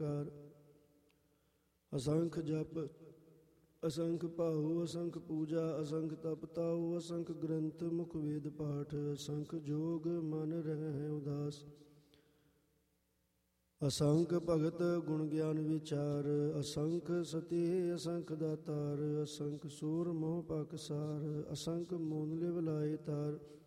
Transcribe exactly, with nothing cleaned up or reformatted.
ਨਿਰਾਕਾਰ। ਅਸੰਖ ਜਪ ਅਸੰਖ ਭਾਉ ਅਸੰਖ ਪੂਜਾ ਅਸੰਖ ਤਪ ਤਾਉ ਅਸੰਖ ਗ੍ਰੰਥ ਮੁਖ ਵੇਦ ਪਾਠ ਅਸੰਖ ਜੋਗ ਮਨ ਰਹਿ ਉਦਾਸ। ਅਸੰਖ ਭਗਤ ਗੁਣ ਗਿਆਨ ਵਿਚਾਰ ਅਸੰਖ ਸਤੀ ਅਸੰਖ ਦਾਤਾਰ ਅਸੰਖ ਸੂਰ ਮੋਹ ਪਾਕਸਾਰ ਅਸੰਖ ਮੂਨ ਲਿਵ ਲਾਏ ਤਾਰ।